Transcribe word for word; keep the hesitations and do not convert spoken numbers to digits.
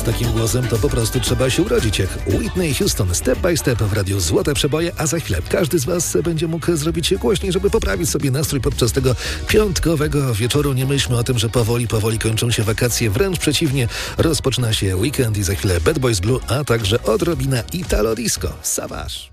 z takim głosem to po prostu trzeba się urodzić jak Whitney Houston. Step by step w radiu Złote Przeboje, a za chwilę każdy z Was będzie mógł zrobić się głośniej, żeby poprawić sobie nastrój podczas tego piątkowego wieczoru. Nie myślmy o tym, że powoli, powoli kończą się wakacje. Wręcz przeciwnie, rozpoczyna się weekend i za chwilę Bad Boys Blue, a także odrobina Italo Disco. Savage.